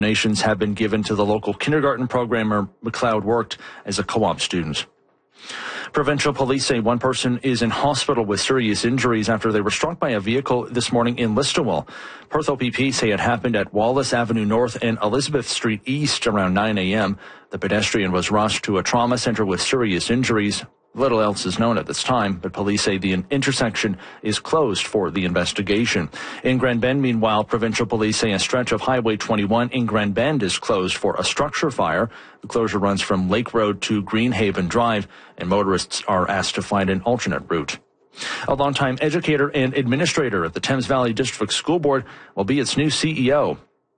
Donations have been given to the local kindergarten program where McLeod worked as a co-op student. Provincial police say one person is in hospital with serious injuries after they were struck by a vehicle this morning in Listowel. Perth OPP say it happened at Wallace Avenue North and Elizabeth Street East around 9 a.m. The pedestrian was rushed to a trauma center with serious injuries. Little else is known at this time, but police say the intersection is closed for the investigation. In Grand Bend, meanwhile, provincial police say a stretch of Highway 21 in Grand Bend is closed for a structure fire. The closure runs from Lake Road to Greenhaven Drive, and motorists are asked to find an alternate route. A longtime educator and administrator at the Thames Valley District School Board will be its new CEO.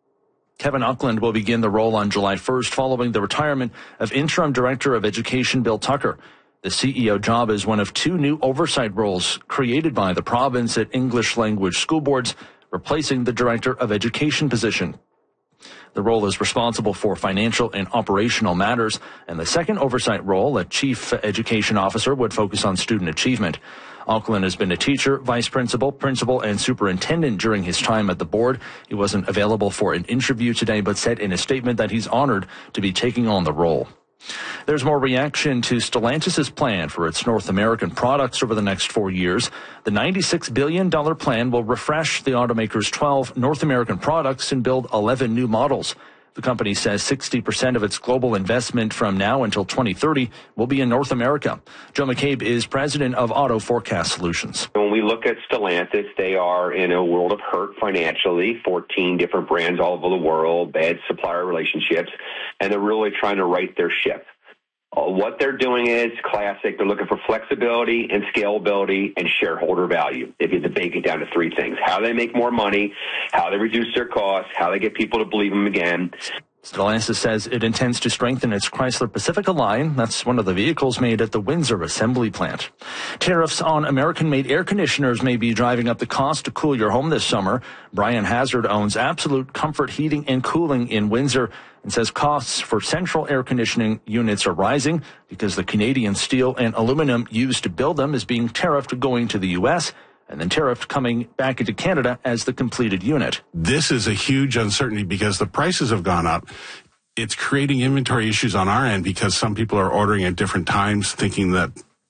Kevin Auckland will begin the role on July 1st following the retirement of Interim Director of Education Bill Tucker. The CEO job is one of two new oversight roles created by the province at English language school boards, replacing the Director of Education position. The role is responsible for financial and operational matters, and the second oversight role, a Chief Education Officer, would focus on student achievement. Auckland has been a teacher, vice principal, principal, and superintendent during his time at the board. He wasn't available for an interview today, but said in a statement that he's honored to be taking on the role. There's more reaction to Stellantis' plan for its North American products over the next 4 years. The $96 billion plan will refresh the automaker's 12 North American products and build 11 new models. The company says 60% of its global investment from now until 2030 will be in North America. Joe McCabe is president of Auto Forecast Solutions. When we look at Stellantis, they are in a world of hurt financially, 14 different brands all over the world, bad supplier relationships, and they're really trying to right their ship. What they're doing is classic. They're looking for flexibility and scalability and shareholder value. If you had to bake it down to three things: how they make more money, how they reduce their costs, how they get people to believe them again. Stellantis says it intends to strengthen its Chrysler Pacifica line. That's one of the vehicles made at the Windsor assembly plant. Tariffs on American-made air conditioners may be driving up the cost to cool your home this summer. Brian Hazard owns Absolute Comfort Heating and Cooling in Windsor and says costs for central air conditioning units are rising because the Canadian steel and aluminum used to build them is being tariffed going to the U.S., and then tariffed coming back into Canada as the completed unit. This is a huge uncertainty because the prices have gone up. It's creating inventory issues on our end because some people are ordering at different times thinking that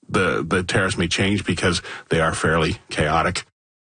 the tariffs may change because they are fairly chaotic.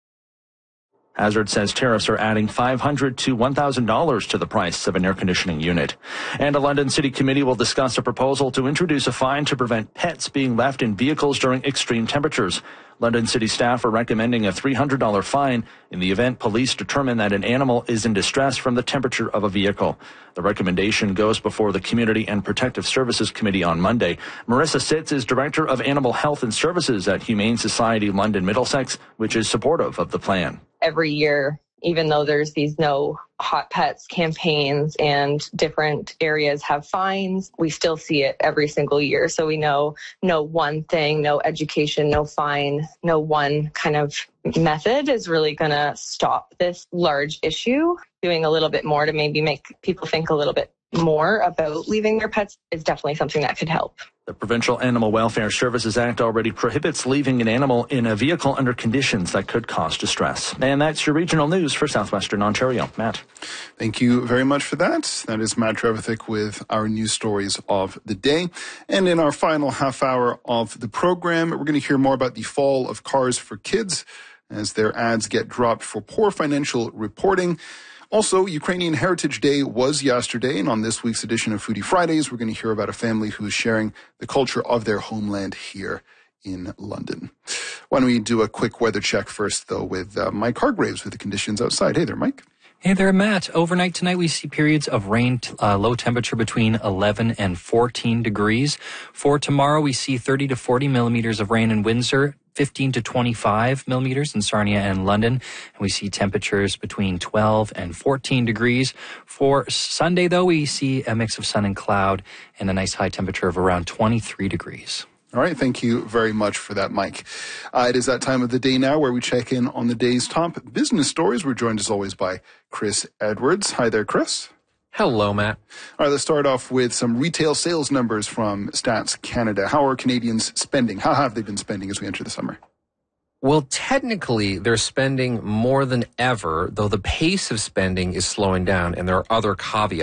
Hazard says tariffs are adding $500 to $1,000 to the price of an air conditioning unit. And a London City Committee will discuss a proposal to introduce a fine to prevent pets being left in vehicles during extreme temperatures. London City staff are recommending a $300 fine in the event police determine that an animal is in distress from the temperature of a vehicle. The recommendation goes before the Community and Protective Services Committee on Monday. Marissa Sitz is Director of Animal Health and Services at Humane Society London Middlesex, which is supportive of the plan. Every year, even though there's these no hot pets campaigns and different areas have fines, we still see it every single year. So we know no one thing, no education, no fine, no one kind of method is really going to stop this large issue. Doing a little bit more to maybe make people think a little bit more about leaving their pets is definitely something that could help. The Provincial Animal Welfare Services Act already prohibits leaving an animal in a vehicle under conditions that could cause distress. And that's your regional news for Southwestern Ontario. Matt. Thank you very much for that. That is Matt Trevithick with our news stories of the day. And in our final half hour of the program, we're going to hear more about the fall of Cars for Kids as their ads get dropped for poor financial reporting. Also, Ukrainian Heritage Day was yesterday, and on this week's edition of Foodie Fridays, we're going to hear about a family who is sharing the culture of their homeland here in London. Why don't we do a quick weather check first, though, with Mike Hargraves with the conditions outside. Hey there, Mike. Hey there, Matt. Overnight tonight, we see periods of rain, low temperature between 11 and 14 degrees. For tomorrow, we see 30 to 40 millimeters of rain in Windsor, 15 to 25 millimeters in Sarnia and London. And we see temperatures between 12 and 14 degrees. For Sunday, though, we see a mix of sun and cloud and a nice high temperature of around 23 degrees. All right. Thank you very much for that, Mike. It is that time of the day now where we check in on the day's top business stories. We're joined, as always, by Chris Edwards. Hi there, Chris. Hello, Matt. All right, let's start off with some retail sales numbers from Stats Canada. How are Canadians spending? How have they been spending as we enter the summer? Well, technically, they're spending more than ever, though the pace of spending is slowing down, and there are other caveats.